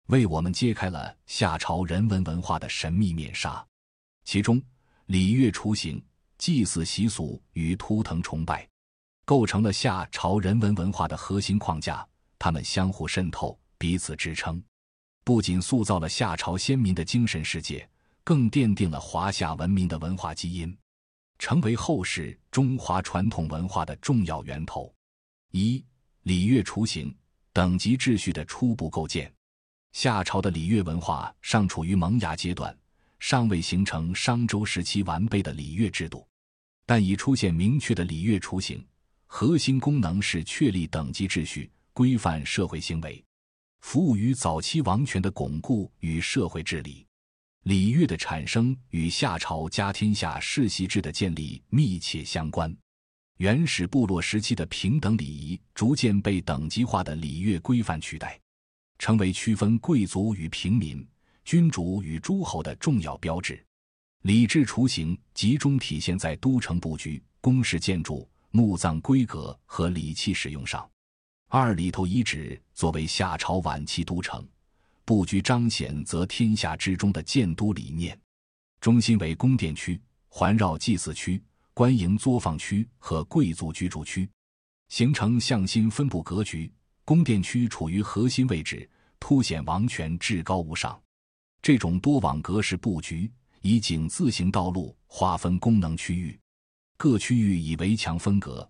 为我们揭开了夏朝人文文化的神秘面纱。其中，礼乐雏形、祭祀习俗与图腾崇拜，构成了夏朝人文文化的核心框架，它们相互渗透，彼此支撑，不仅塑造了夏朝先民的精神世界，更奠定了华夏文明的文化基因，成为后世中华传统文化的重要源头。一、礼乐雏形，等级秩序的初步构建。夏朝的礼乐文化尚处于萌芽阶段，尚未形成商周时期完备的礼乐制度，但已出现明确的礼乐雏形，核心功能是确立等级秩序，规范社会行为，服务于早期王权的巩固与社会治理。礼乐的产生与夏朝家天下世袭制的建立密切相关。原始部落时期的平等礼仪逐渐被等级化的礼乐规范取代，成为区分贵族与平民、君主与诸侯的重要标志。礼制雏形集中体现在都城布局、宫室建筑、墓葬规格和礼器使用上。二、里头遗址作为夏朝晚期都城，布局彰显则天下之中的建都理念，中心为宫殿区，环绕祭祀区、官营作坊区和贵族居住区，形成向心分布格局。宫殿区处于核心位置，凸显王权至高无上。这种多网格式布局以井字形道路划分功能区域，各区域以围墙分隔，